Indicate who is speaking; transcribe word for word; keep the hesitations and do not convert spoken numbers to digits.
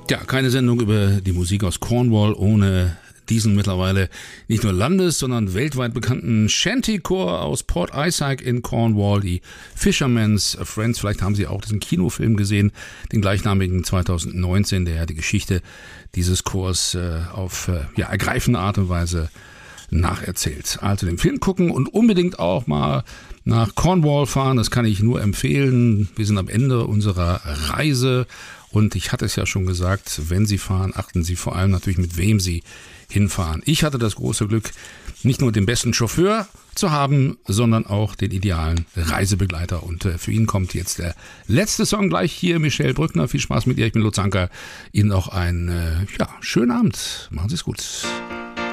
Speaker 1: Ja, keine Sendung über die Musik aus Cornwall ohne diesen mittlerweile nicht nur landes-, sondern weltweit bekannten Shantychor aus Port Isaac in Cornwall, die Fisherman's Friends. Vielleicht haben Sie auch diesen Kinofilm gesehen, den gleichnamigen zweitausendneunzehn, der ja die Geschichte dieses Chors äh, auf äh, ja, ergreifende Art und Weise nacherzählt. Also den Film gucken und unbedingt auch mal nach Cornwall fahren, das kann ich nur empfehlen. Wir sind am Ende unserer Reise und ich hatte es ja schon gesagt, wenn Sie fahren, achten Sie vor allem natürlich, mit wem Sie hinfahren. Ich hatte das große Glück, nicht nur den besten Chauffeur zu haben, sondern auch den idealen Reisebegleiter. Und für ihn kommt jetzt der letzte Song gleich hier, Michelle Brückner. Viel Spaß mit ihr, ich bin Lutz Anker. Ihnen auch einen äh, ja, schönen Abend. Machen Sie es gut.